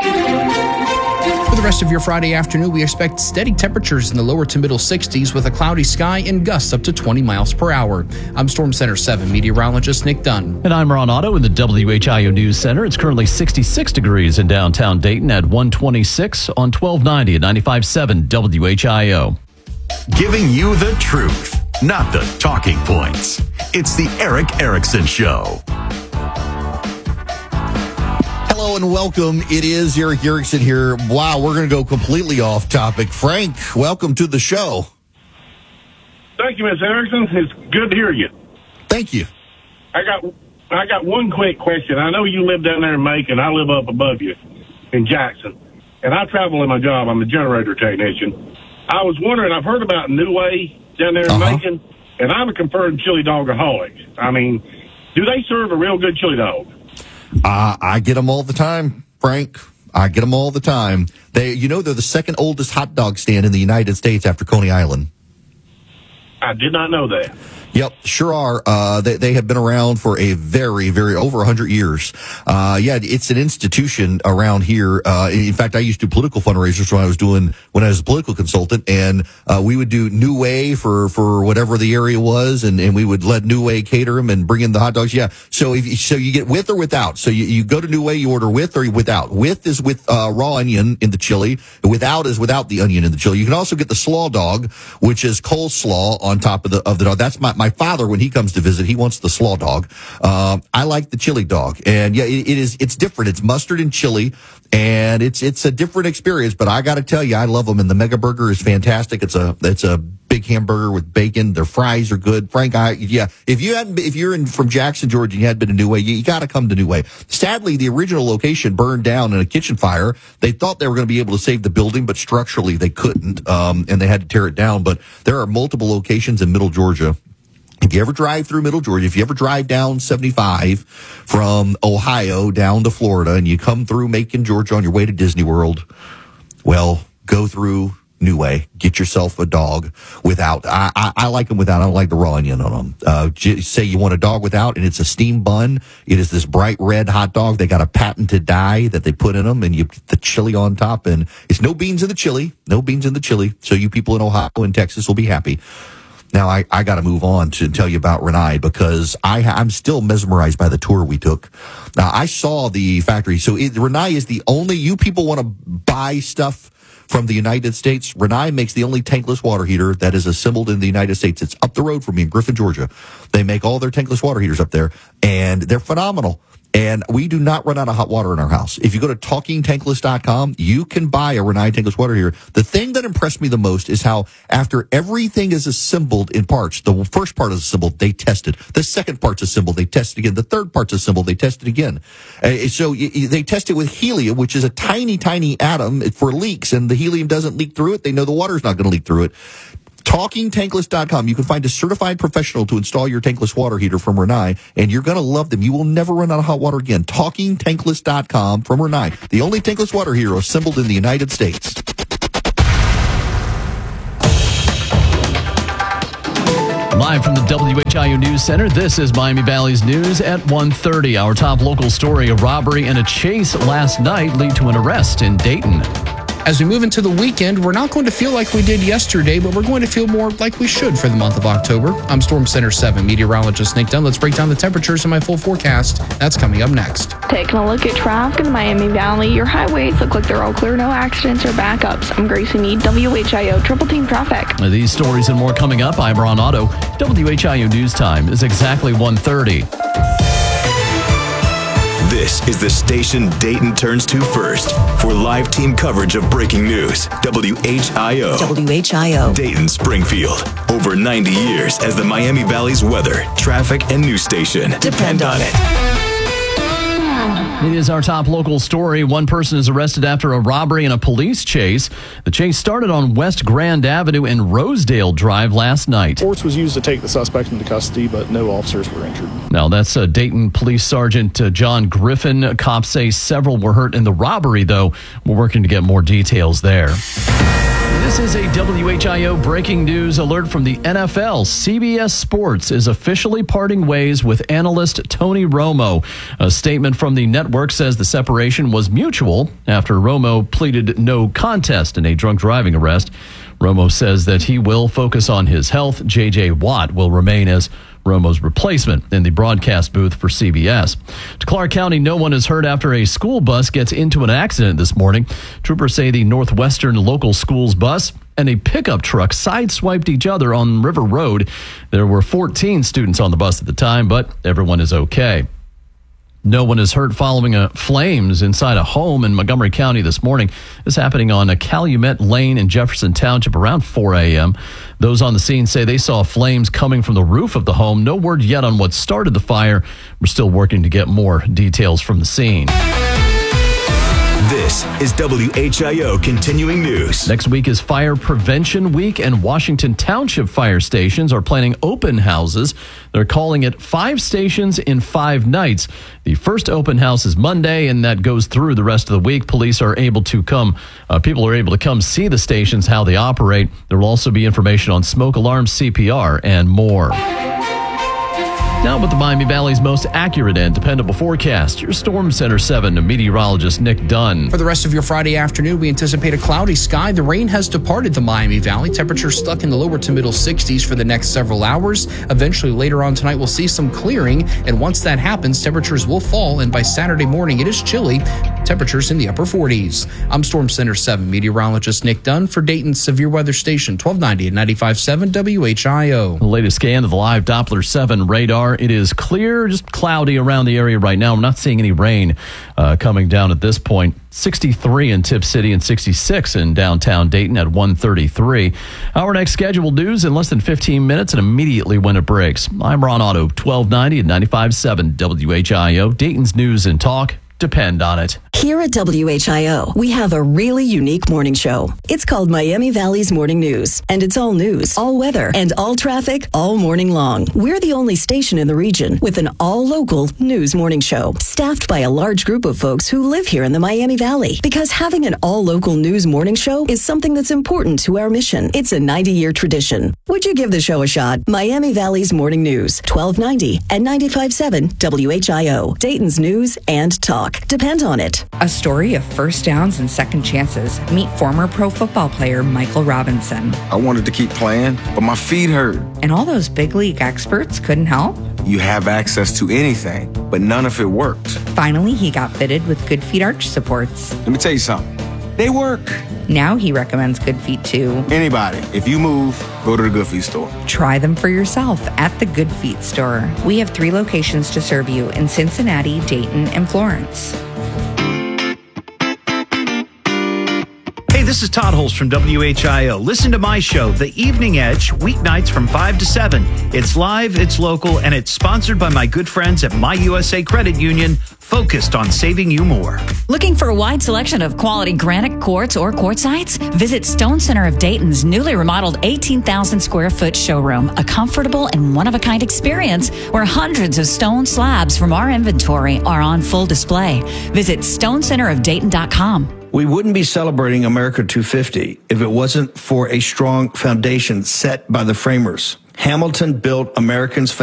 For the rest of your Friday afternoon, we expect steady temperatures in the lower to middle 60s with a cloudy sky and gusts up to 20 miles per hour. I'm Storm Center 7 meteorologist Nick Dunn. And I'm Ron Otto in the WHIO News Center. It's currently 66 degrees in downtown Dayton at 126 on 1290 at 95.7 WHIO. Giving you the truth, not the talking points. It's the Eric Erickson Show. Hello and welcome. It is Eric Erickson here. Wow, we're going to go completely off topic. Frank, welcome to the show. Thank you, Ms. Erickson. It's good to hear you. Thank you. I got one quick question. I know you live down there in Macon. I live up above you in Jackson. And I travel in my job. I'm a generator technician. I was wondering, I've heard about New Way down there in Macon, and I'm a confirmed chili dogaholic. I mean, do they serve a real good chili dog? I get them all the time, Frank. I get them all the time. They're the second oldest hot dog stand in the United States after Coney Island. I did not know that. Yep, sure are. They have been around for a very, very over 100 years. It's an institution around here. In fact, I used to do political fundraisers when I was a political consultant, and we would do New Way for whatever the area was, and we would let New Way cater them and bring in the hot dogs. Yeah. So you get with or without. So you go to New Way, you order with or without. With is with raw onion in the chili. Without is without the onion in the chili. You can also get the slaw dog, which is coleslaw on top of the dog. That's my father, when he comes to visit, he wants the slaw dog. I like the chili dog. And yeah, it's different. It's mustard and chili, and it's a different experience, but I got to tell you, I love them. And the Mega Burger is fantastic. It's a big hamburger with bacon. Their fries are good. Frank, if you're from Jackson, Georgia, and you hadn't been to New Way, you got to come to New Way. Sadly, the original location burned down in a kitchen fire. They thought they were going to be able to save the building, but structurally they couldn't, and they had to tear it down. But there are multiple locations in Middle Georgia. If you ever drive through Middle Georgia, if you ever drive down 75 from Ohio down to Florida, and you come through Macon, Georgia on your way to Disney World, well, go through New Way. Get yourself a dog without. I like them without. I don't like the raw onion on them. Say you want a dog without, and it's a steam bun. It is this bright red hot dog. They got a patented dye that they put in them, and you put the chili on top, and it's no beans in the chili. No beans in the chili. So you people in Ohio and Texas will be happy. Now, I got to move on to tell you about Rinnai because I'm still mesmerized by the tour we took. Now, I saw the factory. So Rinnai is the only, you people want to buy stuff from the United States. Rinnai makes the only tankless water heater that is assembled in the United States. It's up the road from me in Griffin, Georgia. They make all their tankless water heaters up there, and they're phenomenal. And we do not run out of hot water in our house. If you go to TalkingTankless.com, you can buy a Rinnai tankless water heater. The thing that impressed me the most is how after everything is assembled in parts, the first part is assembled, they test it. The second part's assembled, they test it again. The third part's assembled, they test it again. So they test it with helium, which is a tiny, tiny atom for leaks, and the helium doesn't leak through it. They know the water's not going to leak through it. TalkingTankless.com. You can find a certified professional to install your tankless water heater from Rinnai, and you're going to love them. You will never run out of hot water again. TalkingTankless.com from Rinnai, the only tankless water heater assembled in the United States. Live from the WHIO News Center, this is Miami Valley's News at 1:30. Our top local story, a robbery and a chase last night lead to an arrest in Dayton. As we move into the weekend, we're not going to feel like we did yesterday, but we're going to feel more like we should for the month of October. I'm Storm Center 7 meteorologist Nick Dunn. Let's break down the temperatures in my full forecast. That's coming up next. Taking a look at traffic in the Miami Valley. Your highways look like they're all clear. No accidents or backups. I'm Gracie Mead, WHIO Triple Team Traffic. These stories and more coming up. I'm Ron Otto. WHIO News Time is exactly 1:30. This is the station Dayton turns to first for live team coverage of breaking news. WHIO. WHIO. Dayton Springfield. Over 90 years as the Miami Valley's weather, traffic, and news station. Depend on it. It is our top local story. One person is arrested after a robbery and a police chase. The chase started on West Grand Avenue and Rosedale Drive last night. Force was used to take the suspect into custody, but no officers were injured. Now, that's Dayton Police Sergeant John Griffin. Cops say several were hurt in the robbery, though. We're working to get more details there. This is a WHIO breaking news alert from the NFL. CBS Sports is officially parting ways with analyst Tony Romo. A statement from the network says the separation was mutual after Romo pleaded no contest in a drunk driving arrest. Romo says that he will focus on his health. J.J. Watt will remain as Romo's replacement in the broadcast booth for CBS. To Clark County, no one is hurt after a school bus gets into an accident this morning. Troopers say the Northwestern local schools bus and a pickup truck sideswiped each other on River Road. There were 14 students on the bus at the time, but everyone is okay. No one is hurt following flames inside a home in Montgomery County this morning. This happening on a Calumet Lane in Jefferson Township around 4 a.m. Those on the scene say they saw flames coming from the roof of the home. No word yet on what started the fire. We're still working to get more details from the scene. This is WHIO Continuing News. Next week is Fire Prevention Week, and Washington Township fire stations are planning open houses. They're calling it 5 stations in 5 nights. The first open house is Monday, and that goes through the rest of the week. People are able to come see the stations, how they operate. There will also be information on smoke alarms, CPR, and more. Now with the Miami Valley's most accurate and dependable forecast, your Storm Center 7 meteorologist Nick Dunn. For the rest of your Friday afternoon, we anticipate a cloudy sky. The rain has departed the Miami Valley. Temperatures stuck in the lower to middle 60s for the next several hours. Eventually, later on tonight, we'll see some clearing. And once that happens, temperatures will fall. And by Saturday morning, it is chilly. Temperatures in the upper 40s. I'm Storm Center 7 meteorologist Nick Dunn for Dayton's Severe Weather Station, 1290 and 95.7 WHIO. The latest scan of the live Doppler 7 radar. It is clear, just cloudy around the area right now. We're not seeing any rain coming down at this point. 63 in Tip City and 66 in downtown Dayton at 1:33. Our next scheduled news in less than 15 minutes and immediately when it breaks. I'm Ron Otto, 1290 and 95.7 WHIO. Dayton's News and Talk. Depend on it. Here at WHIO, we have a really unique morning show. It's called Miami Valley's Morning News, and it's all news, all weather, and all traffic all morning long. We're the only station in the region with an all-local news morning show, staffed by a large group of folks who live here in the Miami Valley. Because having an all-local news morning show is something that's important to our mission. It's a 90-year tradition. Would you give the show a shot? Miami Valley's Morning News, 1290 and 95.7 WHIO, Dayton's News and Talk. walk. Depend on it. A story of first downs and second chances. Meet former pro football player Michael Robinson. I wanted to keep playing, but my feet hurt. And all those big league experts couldn't help? You have access to anything, but none of it worked. Finally, he got fitted with Good Feet arch supports. Let me tell you something. They work. Now he recommends Good Feet to anybody. If you move, go to the Good Feet store. Try them for yourself at the Good Feet store. We have 3 locations to serve you in Cincinnati, Dayton, and Florence. Hey, this is Todd Holst from WHIO. Listen to my show, The Evening Edge, weeknights from 5 to 7. It's live, it's local, and it's sponsored by my good friends at My USA Credit Union, focused on saving you more. Looking for a wide selection of quality granite quartz or quartzites? Visit Stone Center of Dayton's newly remodeled 18,000 square foot showroom, a comfortable and one-of-a-kind experience where hundreds of stone slabs from our inventory are on full display. Visit stonecenterofdayton.com. We wouldn't be celebrating America 250 if it wasn't for a strong foundation set by the framers. Hamilton built Americans'